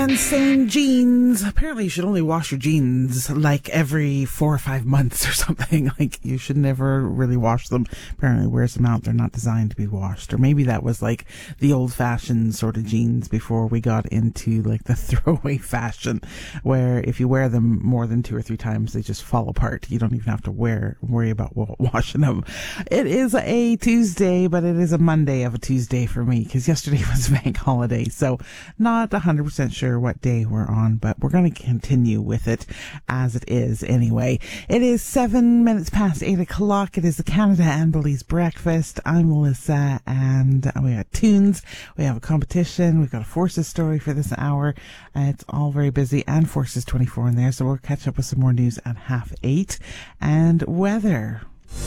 And same jeans. Apparently you should only wash your jeans like every 4 or 5 months or something. Like you should never really wash them. Apparently wears them out. They're not designed to be washed. Or maybe that was like the old fashioned sort of jeans before we got into like the throwaway fashion where if you wear them more than 2 or 3 times, they just fall apart. You don't even have to worry about washing them. It is a Tuesday, but it is a Monday of a Tuesday for me because yesterday was bank holiday. So not 100% sure what day we're on, but we're going to continue with it as it is anyway. It is 7 minutes past 8 o'clock. It is the Canada and Belize breakfast. I'm Melissa, and we got tunes. We have a competition. We've got a Forces story for this hour. It's all very busy, and Forces 24 in there, so we'll catch up with some more news at 8:30. And weather.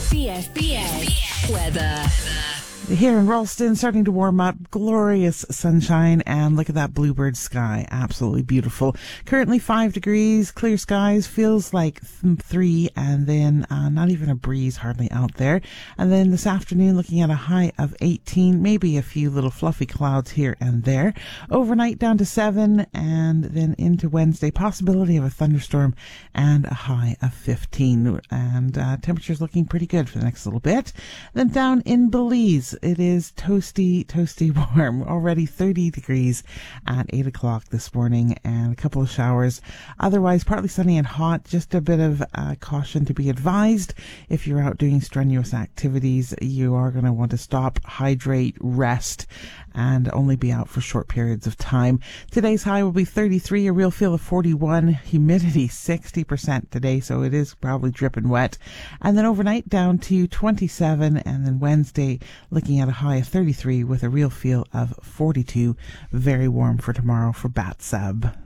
BFBS weather. Here in Ralston, starting to warm up, glorious sunshine, and look at that bluebird sky, absolutely beautiful. Currently 5 degrees, clear skies, feels like 3, and then not even a breeze hardly out there. And then this afternoon, looking at a high of 18, maybe a few little fluffy clouds here and there. Overnight down to 7, and then into Wednesday, possibility of a thunderstorm and a high of 15. And temperatures looking pretty good for the next little bit. Then down in Belize, it is toasty warm, already 30 degrees at 8 o'clock this morning, and a couple of showers. Otherwise, partly sunny and hot. Just a bit of caution to be advised. If you're out doing strenuous activities, you are going to want to stop, hydrate, rest, and only be out for short periods of time. Today's high will be 33, a real feel of 41, humidity 60% today, so it is probably dripping wet. And then overnight down to 27, and then Wednesday looking at a high of 33 with a real feel of 42. Very warm for tomorrow for Bat Sub.